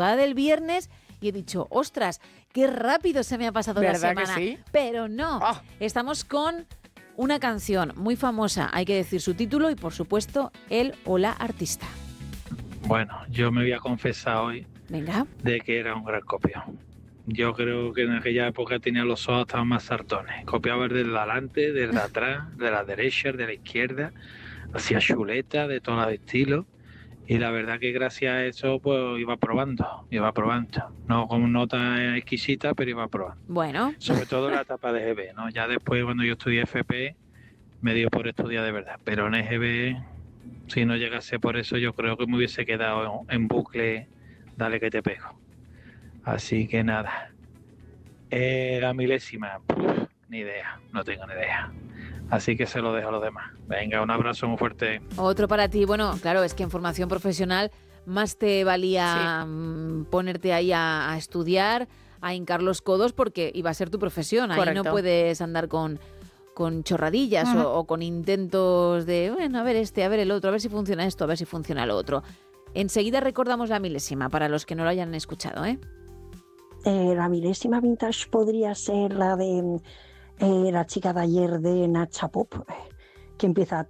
madrugada del viernes y he dicho, ostras, qué rápido se me ha pasado la semana. Que sí? Pero no, estamos con una canción muy famosa, hay que decir su título y por supuesto el o la artista. Bueno, yo me voy a confesar hoy Venga. de que era un gran copión. Yo creo que en aquella época tenía los ojos estaban más sartones. Copiaba desde adelante, desde atrás, de la derecha, de la izquierda. Hacía chuleta de todos los estilos. Y la verdad que gracias a eso pues iba probando. No con nota exquisita, pero iba probando. Bueno. Sobre todo en la etapa de EGB, ¿no? Ya después cuando yo estudié FP me dio por estudiar de verdad. Pero en EGB, si no llegase por eso, yo creo que me hubiese quedado en bucle, dale que te pego. Así que nada. La milésima, ni idea, no tengo ni idea. Así que se lo dejo a los demás. Venga, un abrazo muy fuerte. Otro para ti. Bueno, claro, es que en formación profesional más te valía ponerte ahí a estudiar, a hincar los codos, porque iba a ser tu profesión. Ahí Correcto. no puedes andar con chorradillas o con intentos de, bueno, a ver este, a ver el otro, a ver si funciona esto, a ver si funciona lo otro. Enseguida recordamos la milésima, para los que no lo hayan escuchado, ¿eh? La milésima vintage podría ser la de La chica de ayer de Nacha Pop, que empieza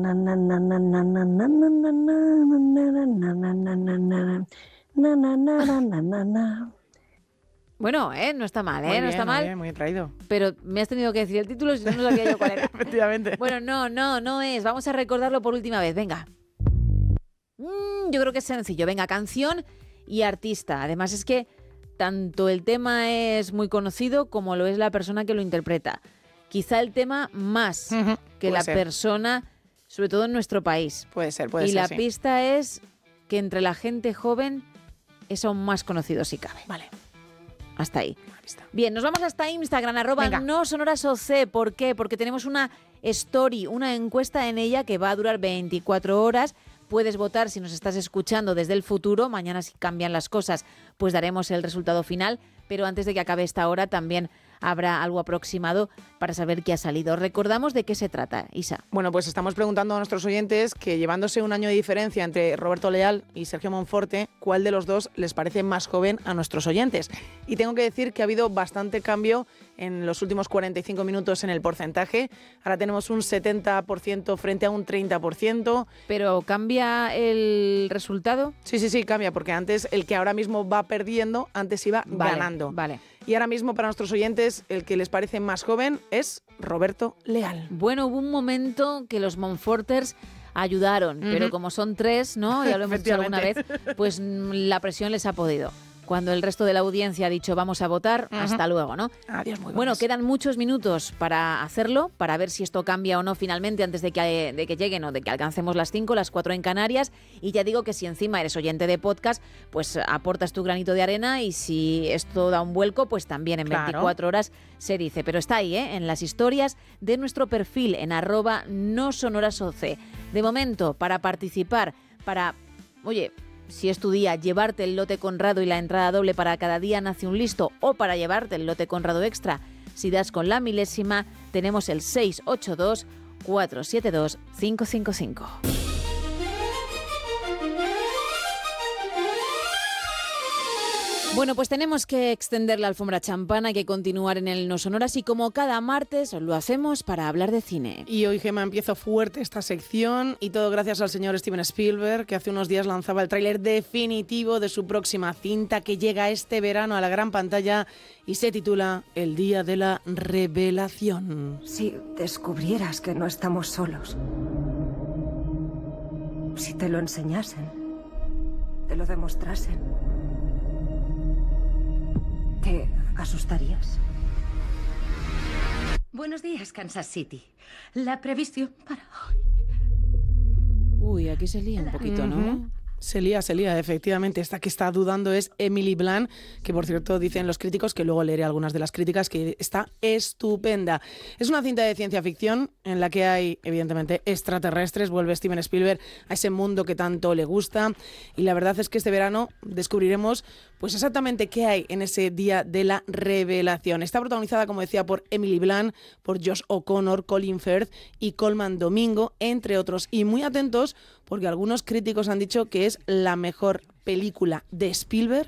Bueno, no está mal, Muy no bien, está mal. Muy bien, muy traído. Pero me has tenido que decir el título, si no sabía yo cuál era. Efectivamente. Bueno, no es. Vamos a recordarlo por última vez, venga. Yo creo que es sencillo. Venga, canción y artista. Además es que tanto el tema es muy conocido como lo es la persona que lo interpreta. Quizá el tema más que la persona, sobre todo en nuestro país. Puede ser, Y la pista es que entre la gente joven es aún más conocido si cabe. Vale. Hasta ahí. Bien, nos vamos hasta Instagram, @nosonorasoc. ¿Por qué? Porque tenemos una story, una encuesta en ella que va a durar 24 horas. Puedes votar si nos estás escuchando desde el futuro. Mañana, si cambian las cosas, pues daremos el resultado final. Pero antes de que acabe esta hora también habrá algo aproximado para saber qué ha salido. Recordamos de qué se trata, Isa. Bueno, pues estamos preguntando a nuestros oyentes que, llevándose un año de diferencia entre Roberto Leal y Sergio Monforte, ¿cuál de los dos les parece más joven a nuestros oyentes? Y tengo que decir que ha habido bastante cambio en los últimos 45 minutos en el porcentaje. Ahora tenemos un 70% frente a un 30%. ¿Pero cambia el resultado? Sí, cambia, porque antes el que ahora mismo va perdiendo, antes iba ganando. Vale. Y ahora mismo para nuestros oyentes el que les parece más joven es Roberto Leal. Bueno, hubo un momento que los Monforters ayudaron, pero como son tres, ¿no? Ya lo hemos dicho alguna vez, pues la presión les ha podido. Cuando el resto de la audiencia ha dicho vamos a votar, hasta luego, ¿no? Adiós, muy bueno, quedan muchos minutos para hacerlo, para ver si esto cambia o no finalmente antes de que lleguen o de que alcancemos las 5, las 4 en Canarias. Y ya digo que si encima eres oyente de podcast, pues aportas tu granito de arena y si esto da un vuelco, pues también en 24 horas se dice. Pero está ahí, en las historias de nuestro perfil en @nosonorasoc. De momento, para participar, oye, si es tu día, llevarte el lote Conrado y la entrada doble para Cada día nace un listo, o para llevarte el lote Conrado extra, si das con la milésima, tenemos el 682 472 555. Bueno, pues tenemos que extender la alfombra champana, hay que continuar en el No Sonoras y como cada martes lo hacemos para hablar de cine. Y hoy, Gemma, empiezo fuerte esta sección y todo gracias al señor Steven Spielberg, que hace unos días lanzaba el tráiler definitivo de su próxima cinta que llega este verano a la gran pantalla y se titula El día de la revelación. Si descubrieras que no estamos solos, si te lo enseñasen, te lo demostrasen, ¿te asustarías? Buenos días, Kansas City. La previsión para hoy. Uy, aquí se lía un poquito, ¿no? Se lía, efectivamente. Esta que está dudando es Emily Blunt, que por cierto dicen los críticos, que luego leeré algunas de las críticas, que está estupenda. Es una cinta de ciencia ficción en la que hay, evidentemente, extraterrestres. Vuelve Steven Spielberg a ese mundo que tanto le gusta. Y la verdad es que este verano descubriremos pues exactamente qué hay en ese día de la revelación. Está protagonizada, como decía, por Emily Blunt, por Josh O'Connor, Colin Firth y Colman Domingo, entre otros. Y muy atentos, porque algunos críticos han dicho que es la mejor película de Spielberg